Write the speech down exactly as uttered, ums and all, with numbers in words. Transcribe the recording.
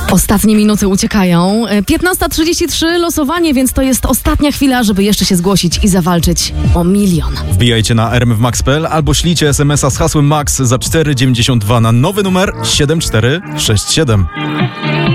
Ostatnie minuty uciekają. piętnasta trzydzieści trzy losowanie, więc to jest ostatnia chwila, żeby jeszcze się zgłosić i zawalczyć o milion. Wbijajcie na r m w max kropka p l albo ślijcie es em es a z hasłem MAX za cztery dziewięćdziesiąt dwa na nowy numer siedem cztery sześć siedem.